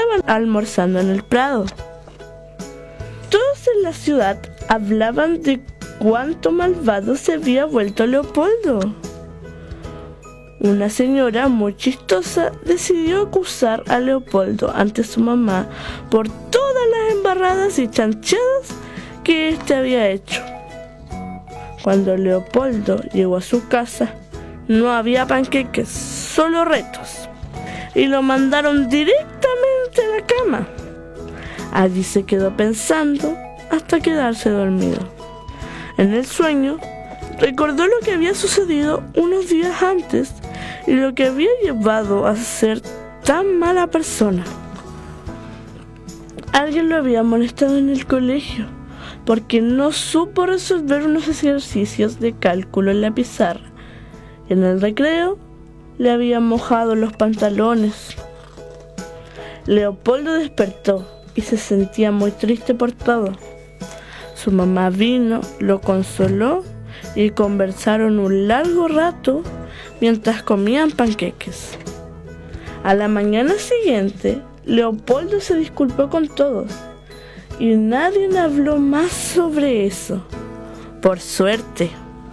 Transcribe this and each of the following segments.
estaban almorzando en el prado. Todos en la ciudad hablaban de cuánto malvado se había vuelto Leopoldo. Una señora muy chistosa decidió acusar a Leopoldo ante su mamá por todas las embarradas y chanchadas que éste había hecho. Cuando Leopoldo llegó a su casa, no había panqueques, solo retos, y lo mandaron directamente a la cama. Allí se quedó pensando hasta quedarse dormido. En el sueño, recordó lo que había sucedido unos días antes y lo que había llevado a ser tan mala persona. Alguien lo había molestado en el colegio porque no supo resolver unos ejercicios de cálculo en la pizarra. En el recreo le habían mojado los pantalones. Leopoldo despertó y se sentía muy triste por todo. Su mamá vino, lo consoló y conversaron un largo rato mientras comían panqueques. A la mañana siguiente, Leopoldo se disculpó con todos y nadie habló más sobre eso. Por suerte.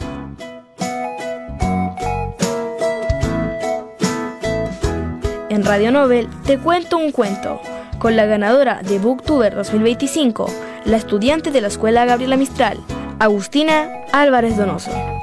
En Radio Nobel te cuento un cuento, con la ganadora de Booktuber 2025, la estudiante de la Escuela Gabriela Mistral, Agustina Álvarez Donoso.